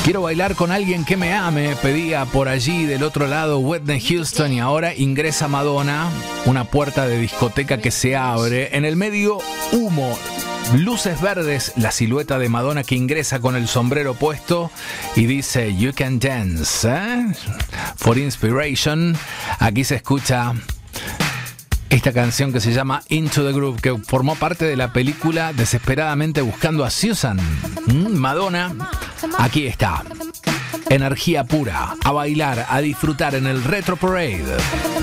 Quiero bailar con alguien que me ame, pedía por allí del otro lado Whitney Houston, y ahora ingresa Madonna, una puerta de discoteca que se abre, en el medio humo, luces verdes, la silueta de Madonna que ingresa con el sombrero puesto y dice You can dance, for inspiration. Aquí se escucha esta canción que se llama Into the Groove, que formó parte de la película Desesperadamente Buscando a Susan. Madonna, aquí está. Energía pura, a bailar, a disfrutar en el Retro Parade.